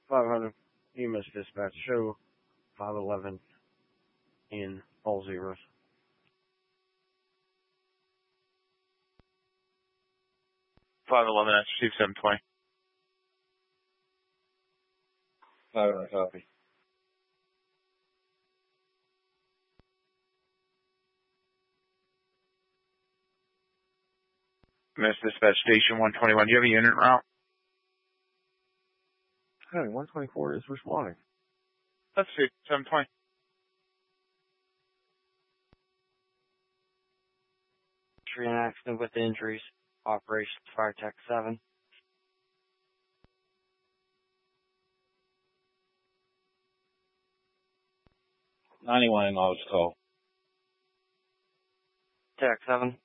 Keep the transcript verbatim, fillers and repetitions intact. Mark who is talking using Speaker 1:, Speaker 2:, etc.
Speaker 1: five hundred, E M S dispatch, show five eleven in all zeros.
Speaker 2: five eleven, that's receive seven twenty.
Speaker 1: five hundred, copy.
Speaker 2: Miss Dispatch Station one twenty-one, do you have a unit route?
Speaker 1: Hey, one twenty-four is responding.
Speaker 2: Let's see, seven twenty.
Speaker 1: Tree and accident with injuries. Operations Fire Tech seven.
Speaker 3: ninety-one, August call.
Speaker 1: Tech seven.